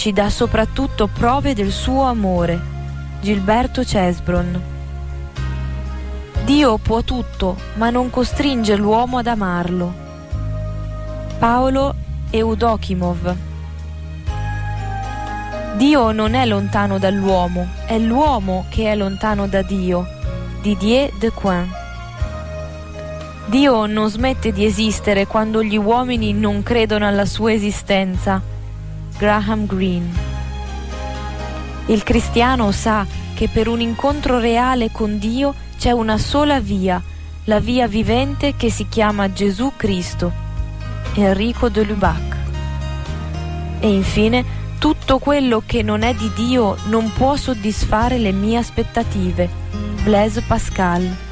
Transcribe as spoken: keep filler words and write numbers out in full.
ci dà soprattutto prove del suo amore. Gilberto Cesbron. Dio può tutto, ma non costringe l'uomo ad amarlo. Paolo Eudokimov. Dio non è lontano dall'uomo, è l'uomo che è lontano da Dio. Didier Decoing. Dio non smette di esistere quando gli uomini non credono alla sua esistenza. Graham Greene. Il cristiano sa che per un incontro reale con Dio c'è una sola via, la via vivente che si chiama Gesù Cristo. Enrico de Lubac. E infine, tutto quello che non è di Dio non può soddisfare le mie aspettative. Blaise Pascal.